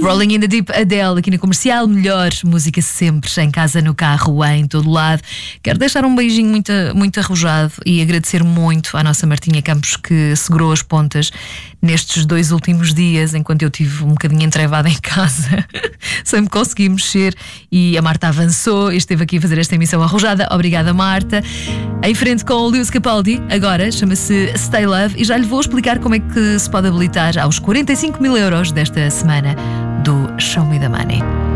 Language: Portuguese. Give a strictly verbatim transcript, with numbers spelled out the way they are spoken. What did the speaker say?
Rolling in the Deep, Adele, aqui na Comercial. Melhor música sempre, em casa, no carro, em todo lado. Quero deixar um beijinho muito, muito arrojado e agradecer muito à nossa Martinha Campos, que segurou as pontas nestes dois últimos dias, enquanto eu estive um bocadinho entrevada em casa sem me conseguir mexer, e a Marta avançou e esteve aqui a fazer esta emissão arrojada. Obrigada, Marta. Em frente com o Lewis Capaldi, agora chama-se Stay Love, e já lhe vou explicar como é que se pode habilitar aos quarenta e cinco mil euros desta semana do Show Me the Money.